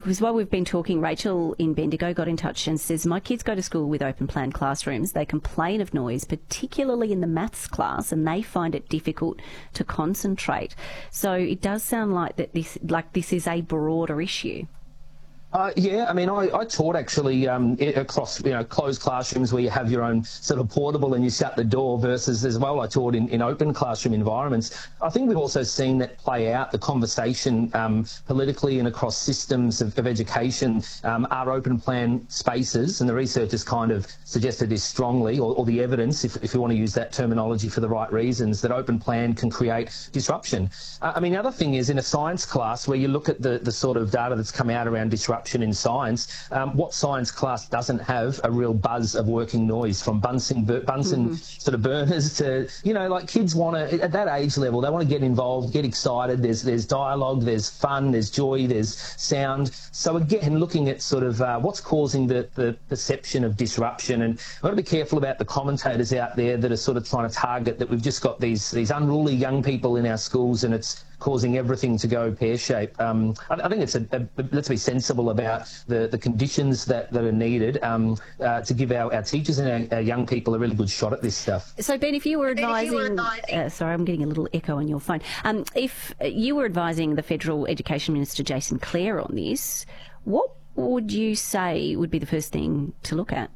because while we've been talking, Rachel in Bendigo got in touch and says, my kids go to school with open plan classrooms. They complain of noise, particularly in the maths class, and they find it difficult to concentrate. So it does sound like that this is a broader issue. Yeah, I mean, I taught actually across, closed classrooms where you have your own sort of portable and you shut the door versus as well I taught in open classroom environments. I think we've also seen that play out, the conversation politically and across systems of education are open plan spaces, and the research has kind of suggested this strongly, or the evidence, if you want to use that terminology for the right reasons, that open plan can create disruption. I mean, the other thing is in a science class where you look at the sort of data that's come out around disruption in science, what science class doesn't have a real buzz of working noise, from Bunsen sort of burners to, like kids want to, at that age level, they want to get involved, get excited. There's dialogue, there's fun, there's joy, there's sound. So again, looking at sort of what's causing the perception of disruption, and I've got to be careful about the commentators out there that are sort of trying to target that we've just got these unruly young people in our schools and it's causing everything to go pear-shaped. I think let's be sensible about the conditions that are needed to give our teachers and our young people a really good shot at this stuff. So, Ben, if you were advising... sorry, I'm getting a little echo on your phone. If you were advising the Federal Education Minister, Jason Clare, on this, what would you say would be the first thing to look at?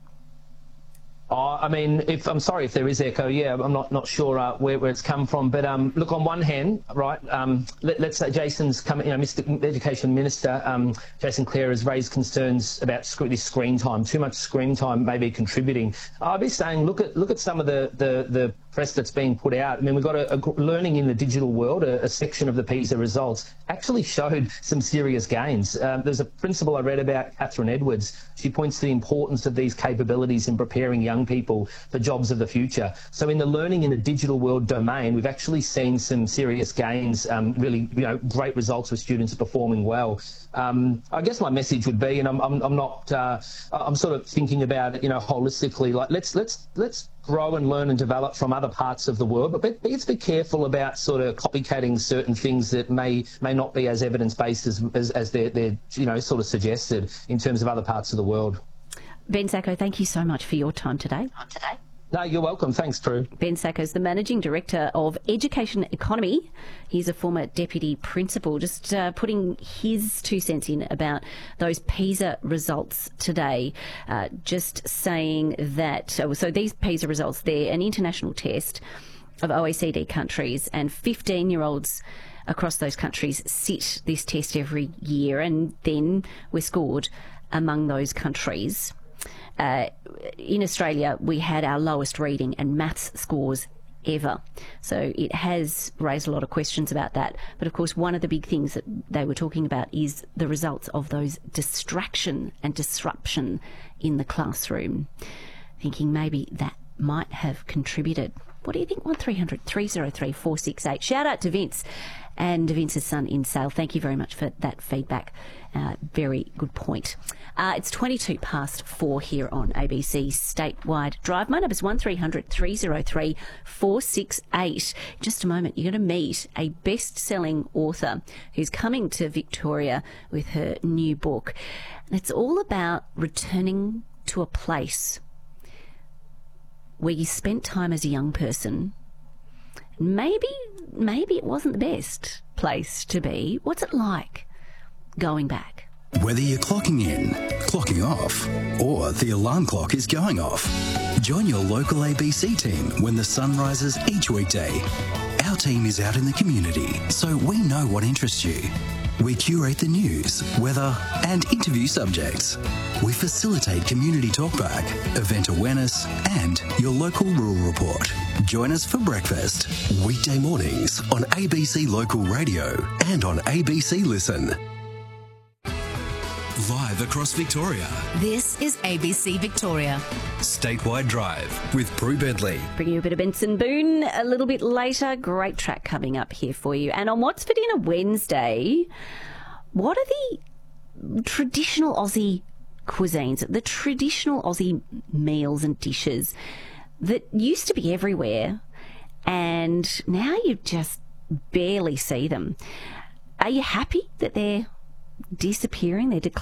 I mean, I'm sorry if there is echo. Yeah, I'm not sure where it's come from. But look, on one hand, right, let's say Jason's coming. Mr. Education Minister Jason Clare has raised concerns about this screen time. Too much screen time may be contributing. I'd be saying, look at some of the press that's being put out. I mean, we've got a learning in the digital world. A section of the PISA results actually showed some serious gains. There's a principle I read about, Catherine Edwards. She points to the importance of these capabilities in preparing young people for jobs of the future. So in the learning in the digital world domain, we've actually seen some serious gains, really, great results with students performing well. I guess my message would be, and I'm sort of thinking about it, holistically, like let's grow and learn and develop from other parts of the world, but let's be careful about sort of copycatting certain things that may not be as evidence-based as they're sort of suggested in terms of other parts of the world. Ben Sacco, thank you so much for your time today. No, you're welcome. Thanks, Prue. Ben Sacco is the Managing Director of Education Economy. He's a former Deputy Principal, just putting his 2 cents in about those PISA results today. Just saying that, so these PISA results, they're an international test of OECD countries, and 15-year-olds across those countries sit this test every year, and then we're scored among those countries. In Australia, we had our lowest reading and maths scores ever. So it has raised a lot of questions about that. But of course, one of the big things that they were talking about is the results of those distraction and disruption in the classroom, thinking maybe that might have contributed. What do you think? 1300 303 468. Shout out to Vince and Vince's son in Sale. Thank you very much for that feedback. Very good point. It's 4 here on ABC Statewide Drive. My number is 1300 303 468. Just a moment, you're going to meet a best-selling author who's coming to Victoria with her new book. And it's all about returning to a place where you spent time as a young person. Maybe it wasn't the best place to be. What's it like going back? Whether you're clocking in, clocking off, or the alarm clock is going off, join your local ABC team when the sun rises each weekday. Our team is out in the community, so we know what interests you. We curate the news, weather, and interview subjects. We facilitate community talkback, event awareness, and your local rural report. Join us for breakfast, weekday mornings on ABC Local Radio and on ABC Listen. Live across Victoria. This is ABC Victoria. Statewide Drive with Prue Bentley. Bringing you a bit of Benson Boone a little bit later. Great track coming up here for you. And on What's for Dinner Wednesday, what are the traditional Aussie cuisines, the traditional Aussie meals and dishes that used to be everywhere and now you just barely see them? Are you happy that they're disappearing, they're declining?